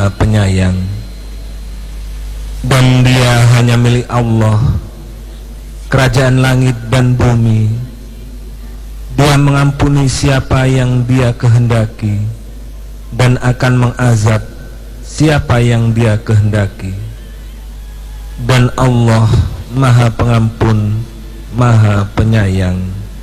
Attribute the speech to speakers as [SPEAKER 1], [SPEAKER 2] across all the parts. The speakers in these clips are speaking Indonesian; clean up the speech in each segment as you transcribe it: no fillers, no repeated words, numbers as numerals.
[SPEAKER 1] Maha Penyayang, dan Dia hanya milik Allah, kerajaan langit dan bumi. Dia mengampuni siapa yang Dia kehendaki dan akan mengazab siapa yang Dia kehendaki. Dan Allah Maha Pengampun, Maha Penyayang.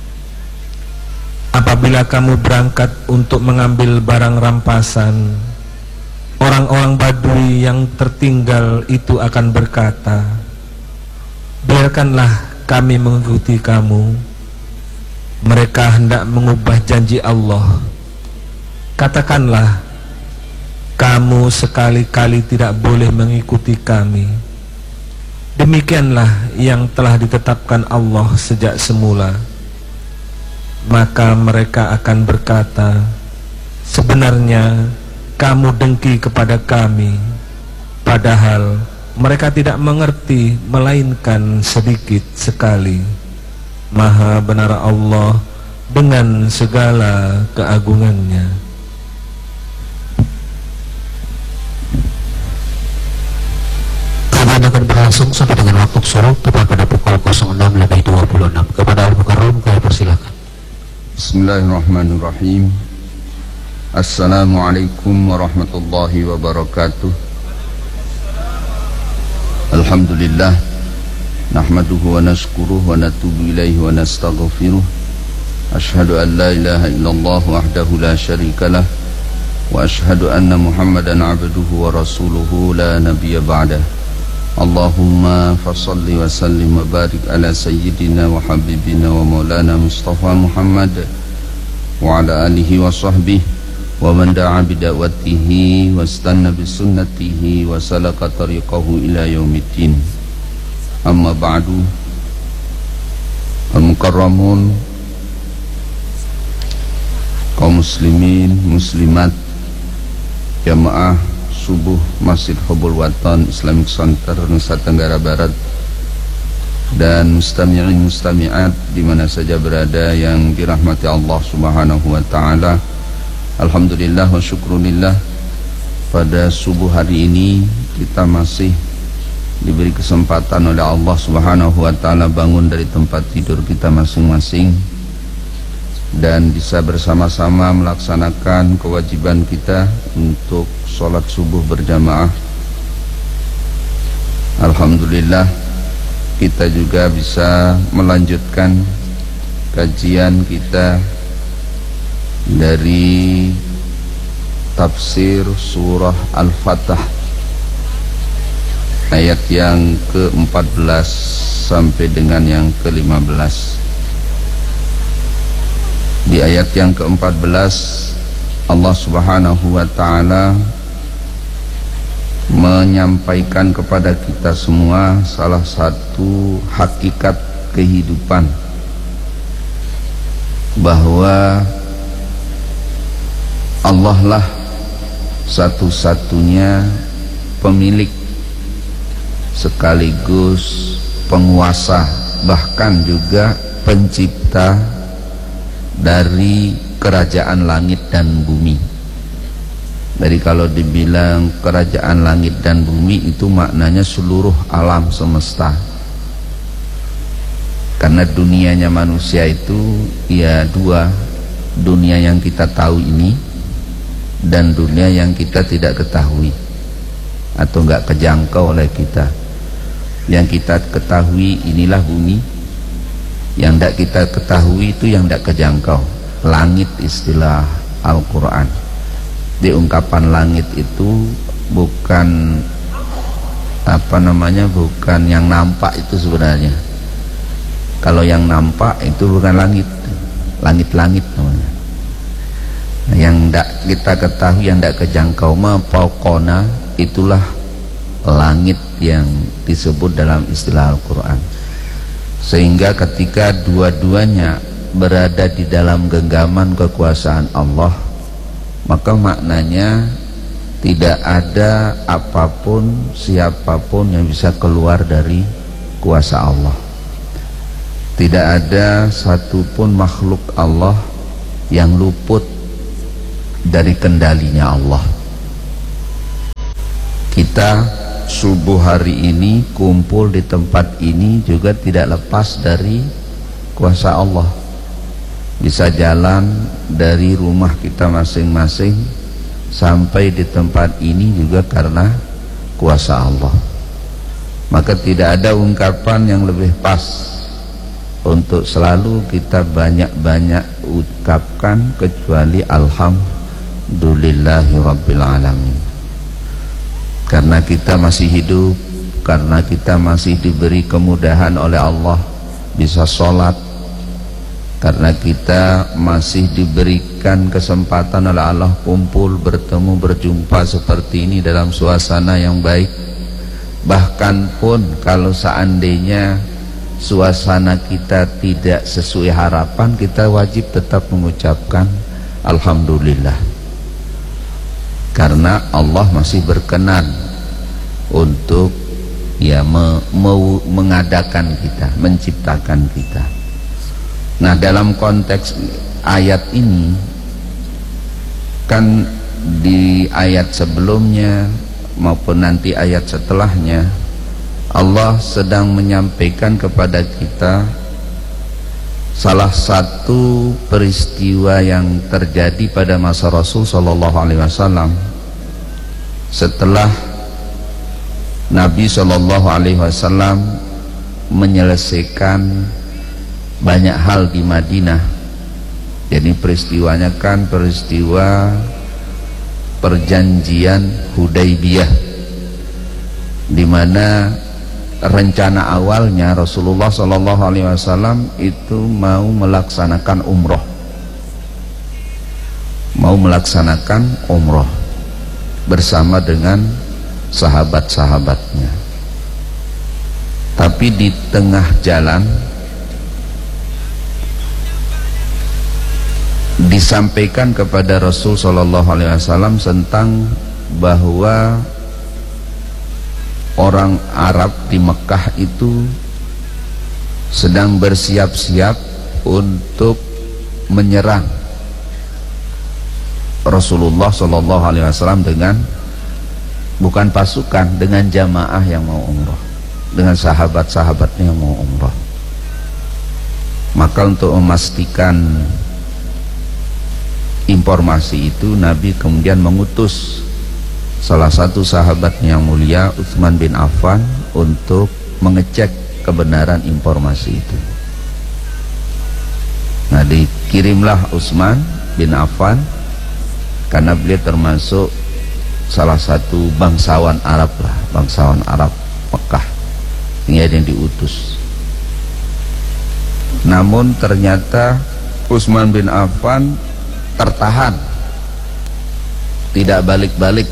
[SPEAKER 1] Apabila kamu berangkat untuk mengambil barang rampasan, orang-orang Badui yang tertinggal itu akan berkata, biarkanlah kami mengikuti kamu. Mereka hendak mengubah janji Allah. Katakanlah, kamu sekali-kali tidak boleh mengikuti kami. Demikianlah yang telah ditetapkan Allah sejak semula. Maka mereka akan berkata, sebenarnya kamu dengki kepada kami, padahal mereka tidak mengerti melainkan sedikit sekali. Maha benar Allah dengan segala keagungannya.
[SPEAKER 2] Kajian akan berlangsung sampai dengan waktu suruh tepat pada pukul 06.26. Kepada Al-Mukarram kami persilakan.
[SPEAKER 3] Bismillahirrahmanirrahim. Assalamualaikum warahmatullahi wabarakatuh. Alhamdulillah, nahmaduhu wa nashkuruhu wa natubu ilaihi wa nastaghfiruh. Ashhadu an la ilaha illallah wahdahu la syarikalah wa ashhadu anna Muhammadan abduhu wa rasuluhu la nabiyya ba'dah. Allahumma fasalli wa sallim wa barik ala sayyidina wa habibina wa maulana Mustafa Muhammad wa ala alihi wa sahbihi wa man da'a bida'watihi wa istanna bisunnatihi wa salaka tariqahu ila yaumiddin. Amma ba'du. Al-Mukarramun, kaum muslimin, muslimat, jamaah subuh Masjid Hubul Watan Islamic Center Nusa Tenggara Barat, dan mustami'in mustami'at di mana saja berada yang dirahmati Allah Subhanahu wa taala. Alhamdulillah wa syukrulillah, pada subuh hari ini kita masih diberi kesempatan oleh Allah Subhanahu wa taala bangun dari tempat tidur kita masing-masing dan bisa bersama-sama melaksanakan kewajiban kita untuk sholat subuh berjamaah. Alhamdulillah, kita juga bisa melanjutkan kajian kita dari tafsir surah Al-Fatah ayat yang ke-14 sampai dengan yang ke-15. Di ayat yang ke-14 Allah Subhanahu wa taala menyampaikan kepada kita semua salah satu hakikat kehidupan, bahwa Allah lah satu-satunya pemilik sekaligus penguasa, bahkan juga pencipta dari kerajaan langit dan bumi. Jadi kalau dibilang kerajaan langit dan bumi itu maknanya seluruh alam semesta. Karena dunianya manusia itu ya dua, dunia yang kita tahu ini dan dunia yang kita tidak ketahui atau enggak kejangkau oleh kita. Yang kita ketahui inilah bumi, yang tidak kita ketahui itu yang tidak kejangkau. Langit istilah Al-Quran. Di ungkapan langit itu bukan bukan yang nampak itu sebenarnya. Kalau yang nampak itu bukan langit, langit-langit namanya. Yang tidak kita ketahui, yang tidak kejangkau, pokoknya itulah langit yang disebut dalam istilah Al-Quran. Sehingga ketika dua-duanya berada di dalam genggaman kekuasaan Allah, maka maknanya tidak ada apapun, siapapun yang bisa keluar dari kuasa Allah. Tidak ada satupun makhluk Allah yang luput dari kendalinya Allah. kita subuh hari ini kumpul di tempat ini juga tidak lepas dari kuasa Allah. Bisa jalan dari rumah kita masing-masing sampai di tempat ini juga karena kuasa Allah. Maka tidak ada ungkapan yang lebih pas untuk selalu kita banyak-banyak ucapkan kecuali alhamdulillahi rabbil alamin. Karena kita masih hidup, karena kita masih diberi kemudahan oleh Allah bisa sholat, karena kita masih diberikan kesempatan oleh Allah kumpul, bertemu, berjumpa seperti ini dalam suasana yang baik. Bahkan pun kalau seandainya suasana kita tidak sesuai harapan, kita wajib tetap mengucapkan alhamdulillah, karena Allah masih berkenan untuk mengadakan kita, menciptakan kita. Nah, dalam konteks ayat ini kan di ayat sebelumnya maupun nanti ayat setelahnya Allah sedang menyampaikan kepada kita salah satu peristiwa yang terjadi pada masa Rasul Shallallahu Alaihi Wasallam setelah Nabi Shallallahu Alaihi Wasallam menyelesaikan banyak hal di Madinah. Jadi peristiwanya kan peristiwa perjanjian Hudaybiyah, di mana rencana awalnya Rasulullah Shallallahu Alaihi Wasallam itu mau melaksanakan umroh bersama dengan sahabat-sahabatnya. Tapi di tengah jalan disampaikan kepada Rasul Shallallahu Alaihi Wasallam tentang bahwa orang Arab di Mekah itu sedang bersiap-siap untuk menyerang Rasulullah Shallallahu Alaihi Wasallam dengan bukan pasukan, dengan jamaah yang mau umroh, dengan sahabat-sahabatnya yang mau umroh. Maka untuk memastikan informasi itu, Nabi kemudian mengutus salah satu sahabatnya yang mulia, Utsman bin Affan, untuk mengecek kebenaran informasi itu. Nah, dikirimlah Utsman bin Affan karena beliau termasuk salah satu bangsawan Arab Mekah, sehingga yang diutus. Namun ternyata Utsman bin Affan tertahan, tidak balik-balik.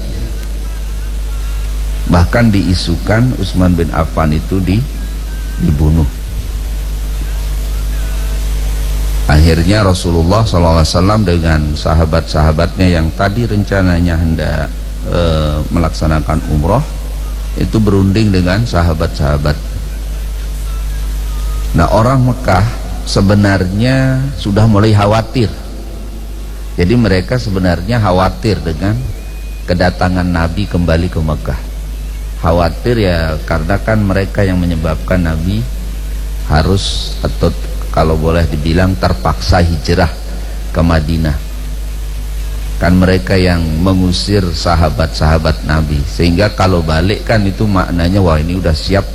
[SPEAKER 3] Bahkan diisukan Utsman bin Affan itu dibunuh. Akhirnya Rasulullah SAW dengan sahabat-sahabatnya yang tadi rencananya hendak melaksanakan umroh itu berunding dengan sahabat-sahabat. Nah, orang Mekah sebenarnya sudah mulai khawatir. Jadi mereka sebenarnya khawatir dengan kedatangan Nabi kembali ke Mekah. Khawatir ya karena kan mereka yang menyebabkan Nabi harus, atau kalau boleh dibilang terpaksa hijrah ke Madinah. Kan mereka yang mengusir sahabat-sahabat Nabi, sehingga kalau balik kan itu maknanya wah ini udah siap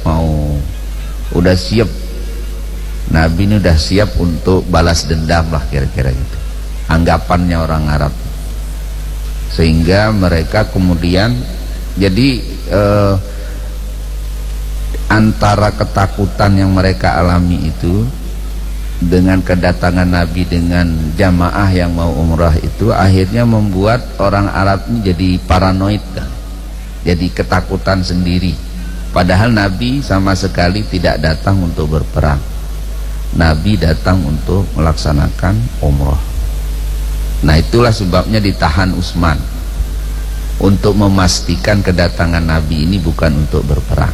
[SPEAKER 3] Nabi ini udah siap untuk balas dendam lah, kira-kira gitu anggapannya orang Arab. Sehingga mereka kemudian jadi antara ketakutan yang mereka alami itu dengan kedatangan Nabi dengan jamaah yang mau umrah itu akhirnya membuat orang Arab ini jadi paranoid kan? Jadi ketakutan sendiri. Padahal Nabi sama sekali tidak datang untuk berperang. Nabi datang untuk melaksanakan umrah. Nah, itulah sebabnya ditahan Utsman, untuk memastikan kedatangan Nabi ini bukan untuk berperang.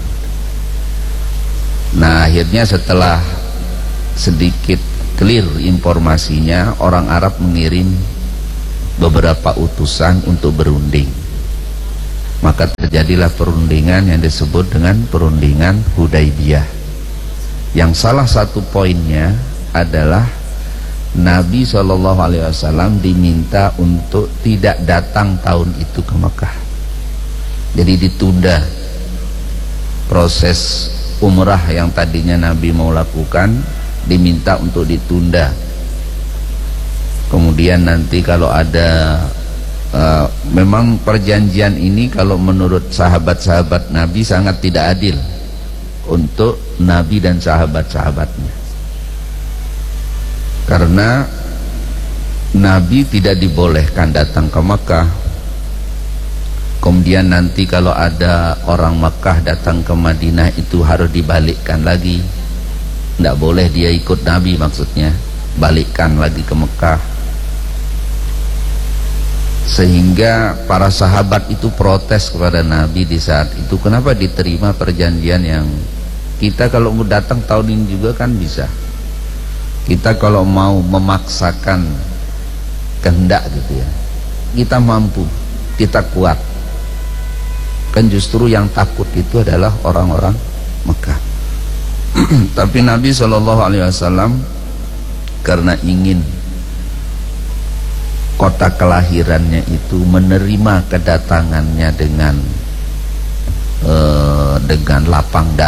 [SPEAKER 3] Nah, akhirnya setelah sedikit clear informasinya, orang Arab mengirim beberapa utusan untuk berunding. Maka terjadilah perundingan yang disebut dengan perundingan Hudaibiyah, yang salah satu poinnya adalah Nabi SAW diminta untuk tidak datang tahun itu ke Mekah. Jadi ditunda proses umrah yang tadinya Nabi mau lakukan, diminta untuk ditunda. Kemudian nanti kalau ada memang perjanjian ini kalau menurut sahabat-sahabat Nabi sangat tidak adil untuk Nabi dan sahabat-sahabatnya, karena Nabi tidak dibolehkan datang ke Mekah. Kemudian nanti kalau ada orang Mekah datang ke Madinah itu harus dibalikkan lagi, tidak boleh dia ikut Nabi, maksudnya balikkan lagi ke Mekah. Sehingga para sahabat itu protes kepada Nabi di saat itu, kenapa diterima perjanjian yang kita kalau mau datang tahun ini juga kan bisa, kita kalau mau memaksakan kehendak gitu ya, kita mampu, kita kuat. Kan justru yang takut itu adalah orang-orang Mekah. Tapi Nabi SAW karena ingin kota kelahirannya itu menerima kedatangannya dengan lapang dada,